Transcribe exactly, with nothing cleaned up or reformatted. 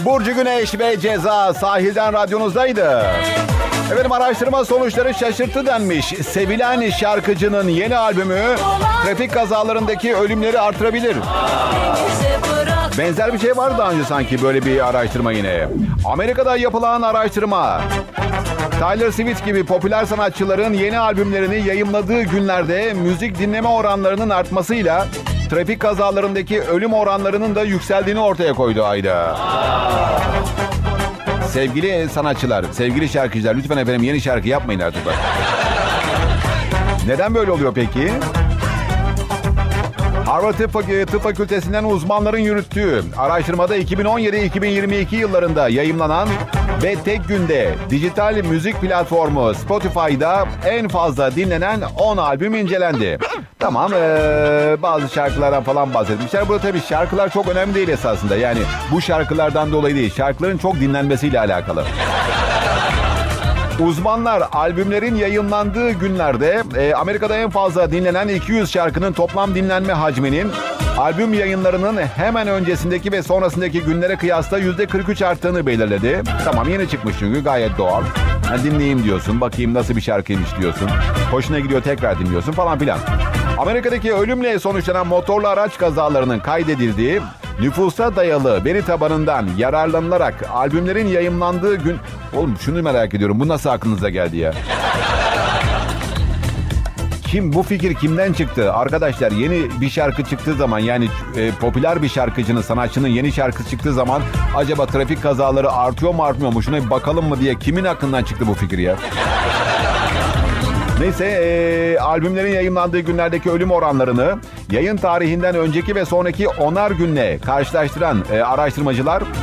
Burcu Güneş ve Ceza Sahilden radyonuzdaydı. Efendim, araştırma sonuçları şaşırttı denmiş. Sevilen şarkıcının yeni albümü trafik kazalarındaki ölümleri artırabilir. Benzer bir şey var daha önce sanki, böyle bir araştırma yine. Amerika'da yapılan araştırma, Taylor Swift gibi popüler sanatçıların yeni albümlerini yayımladığı günlerde müzik dinleme oranlarının artmasıyla trafik kazalarındaki ölüm oranlarının da yükseldiğini ortaya koydu ayda. Sevgili sanatçılar, sevgili şarkıcılar, lütfen efendim yeni şarkı yapmayın artık bak. Neden böyle oluyor peki? Harvard Tıp, Tıp Fakültesinden uzmanların yürüttüğü araştırmada iki bin on yedi iki bin yirmi iki yıllarında yayımlanan ve tek günde dijital müzik platformu Spotify'da en fazla dinlenen on albüm incelendi. Tamam, ee, bazı şarkılardan falan bahsetmişler. Burada tabii şarkılar çok önemli değil esasında. Yani bu şarkılardan dolayı değil, şarkıların çok dinlenmesiyle alakalı. Uzmanlar albümlerin yayınlandığı günlerde e, Amerika'da en fazla dinlenen iki yüz şarkının toplam dinlenme hacminin albüm yayınlarının hemen öncesindeki ve sonrasındaki günlere kıyasla yüzde kırk üç arttığını belirledi. Tamam, yeni çıkmış çünkü, gayet doğal. Ha, dinleyeyim diyorsun, bakayım nasıl bir şarkıymış diyorsun. Hoşuna gidiyor, tekrar dinliyorsun falan filan. Amerika'daki ölümle sonuçlanan motorlu araç kazalarının kaydedildiği nüfusa dayalı veri tabanından yararlanılarak albümlerin yayımlandığı gün... Oğlum şunu merak ediyorum, bu nasıl aklınıza geldi ya? Kim, bu fikir kimden çıktı? Arkadaşlar, yeni bir şarkı çıktığı zaman, yani e, popüler bir şarkıcının, sanatçının yeni şarkısı çıktığı zaman acaba trafik kazaları artıyor mu artmıyor mu? Şuna bir bakalım mı diye kimin aklından çıktı bu fikir ya? Neyse, e, albümlerin yayınlandığı günlerdeki ölüm oranlarını yayın tarihinden önceki ve sonraki onar günle karşılaştıran e, araştırmacılar